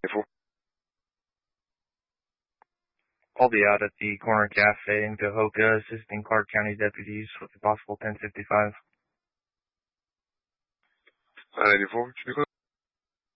Info. I'll be out at the Corner Cafe in Cahokia assisting Clark County deputies with a possible 1055. 994,